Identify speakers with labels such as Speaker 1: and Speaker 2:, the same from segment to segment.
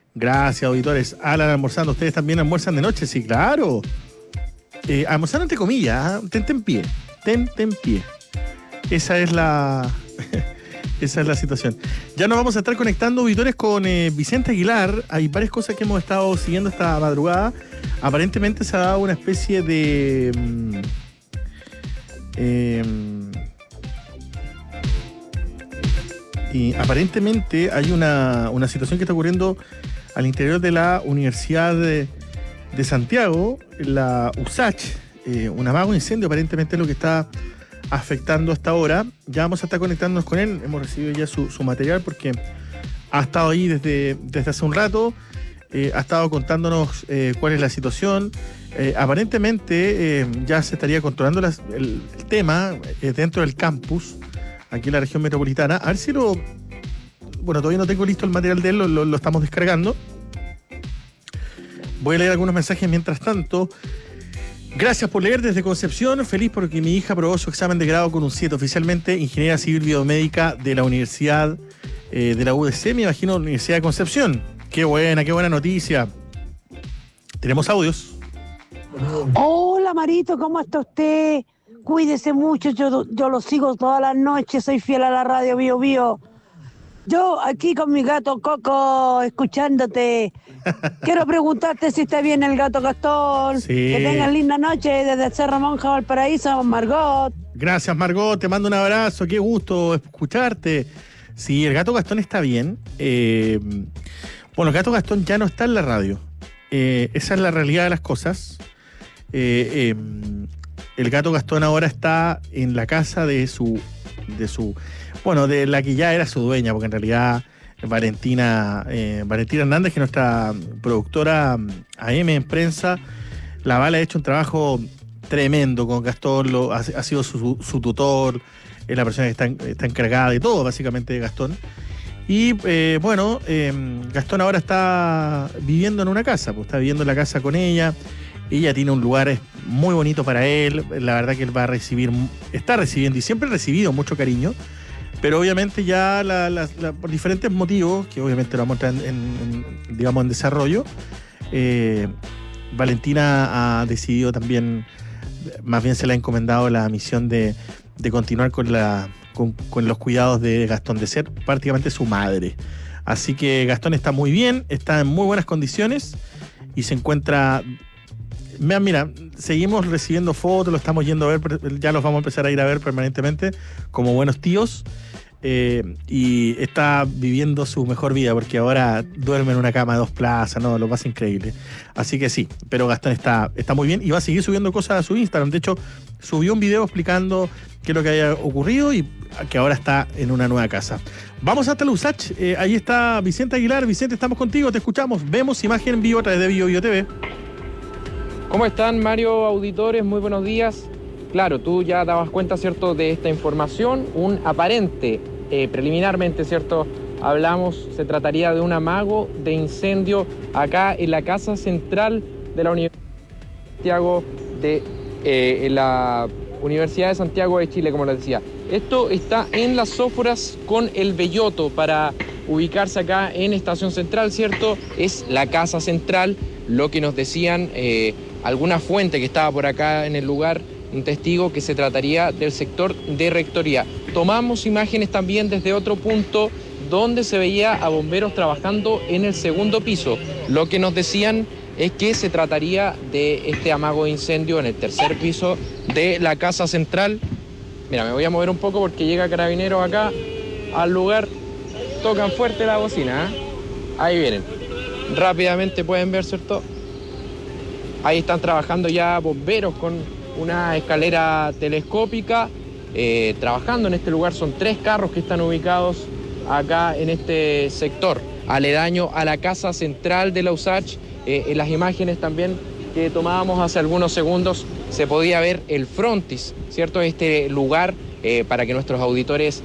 Speaker 1: Gracias, auditores. Alan almorzando. ¿Ustedes también almuerzan de noche? Sí, claro. Almorzando entre comillas, ¿eh? Tente en pie. Tente en pie. Esa es la... Esa es la situación. Ya nos vamos a estar conectando, auditores, con Vicente Aguilar. Hay varias cosas que hemos estado siguiendo esta madrugada. Aparentemente se ha dado una especie de... y aparentemente hay una situación que está ocurriendo al interior de la Universidad de Santiago, la USACH, un amago incendio aparentemente es lo que está afectando hasta ahora. Ya vamos a estar conectándonos con él, hemos recibido ya su material porque ha estado ahí desde hace un rato, ha estado contándonos cuál es la situación. Aparentemente ya se estaría controlando el tema dentro del campus, aquí en la región metropolitana. A ver si bueno, todavía no tengo listo el material de él, lo estamos descargando. Voy a leer algunos mensajes mientras tanto. Gracias por leer desde Concepción. Feliz porque mi hija aprobó su examen de grado con un 7. Oficialmente, ingeniera civil biomédica de la Universidad de la UDC, me imagino, Universidad de Concepción. Qué buena noticia. Tenemos audios.
Speaker 2: Hola Marito, ¿cómo está usted? Cuídese mucho, yo lo sigo todas las noches, soy fiel a la radio Bio Bio. Yo aquí con mi gato Coco, escuchándote. Quiero preguntarte si está bien el gato Gastón.
Speaker 1: Sí.
Speaker 2: Que tengan linda noche desde el Cerro Monja, Valparaíso, Margot.
Speaker 1: Gracias, Margot, te mando un abrazo, qué gusto escucharte. Sí, el gato Gastón está bien. Bueno, el gato Gastón ya no está en la radio. Esa es la realidad de las cosas. El gato Gastón ahora está en la casa de la que ya era su dueña, porque en realidad Valentina Hernández, que es nuestra productora AM en prensa, la Vala ha hecho un trabajo tremendo con Gastón, ha sido su tutor, es la persona que está encargada de todo, básicamente, de Gastón. Y Gastón ahora está viviendo en una casa, pues está viviendo en la casa con ella. Ella tiene un lugar muy bonito para él, la verdad que él está recibiendo y siempre ha recibido mucho cariño, pero obviamente ya por diferentes motivos, que obviamente lo vamos a entrar en desarrollo, Valentina ha decidido también, más bien se le ha encomendado la misión de continuar con los cuidados de Gastón, de ser prácticamente su madre. Así que Gastón está muy bien, está en muy buenas condiciones y se encuentra... Mira, seguimos recibiendo fotos, lo estamos yendo a ver, ya los vamos a empezar a ir a ver permanentemente como buenos tíos, y está viviendo su mejor vida porque ahora duerme en una cama de 2 plazas, ¿no? Lo más increíble. Así que sí, pero Gastón está muy bien y va a seguir subiendo cosas a su Instagram. De hecho, subió un video explicando qué es lo que había ocurrido y que ahora está en una nueva casa. Vamos hasta la USACH, ahí está Vicente Aguilar. Vicente, estamos contigo, te escuchamos, vemos imagen en vivo a través de Bio Bio TV.
Speaker 3: ¿Cómo están, Mario, auditores? Muy buenos días. Claro, tú ya dabas cuenta, ¿cierto?, de esta información. Un aparente, preliminarmente, ¿cierto?, hablamos, se trataría de un amago de incendio acá en la casa central de la Universidad de Santiago en la Universidad de Santiago de Chile, como les decía. Esto está en Las Sóforas con El Belloto, para ubicarse acá en Estación Central, ¿cierto? Es la casa central, lo que nos decían alguna fuente que estaba por acá en el lugar, un testigo, que se trataría del sector de rectoría. Tomamos imágenes también desde otro punto donde se veía a bomberos trabajando en el segundo piso. Lo que nos decían es que se trataría de este amago de incendio en el tercer piso de la casa central. Mira, me voy a mover un poco porque llega Carabineros acá al lugar, tocan fuerte la bocina, ¿eh? Ahí vienen. Rápidamente pueden ver, ¿cierto? Ahí están trabajando ya bomberos con una escalera telescópica, trabajando en este lugar. Son 3 carros que están ubicados acá en este sector, aledaño a la casa central de la USACH. En las imágenes también que tomábamos hace algunos segundos se podía ver el frontis, ¿cierto? Este lugar, para que nuestros auditores,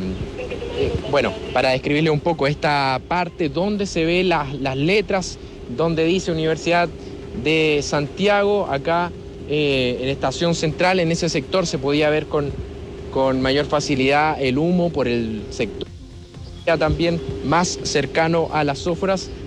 Speaker 3: para describirle un poco esta parte donde se ve las letras, donde dice Universidad de Santiago, acá en Estación Central, en ese sector se podía ver con mayor facilidad el humo por el sector también más cercano a Las Sóforas.